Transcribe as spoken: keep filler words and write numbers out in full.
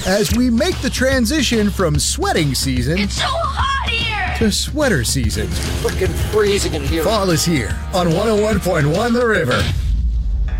as we make the transition from sweating season It's so hot here! to sweater season. Freaking freezing in here. Fall is here on one oh one point one The River.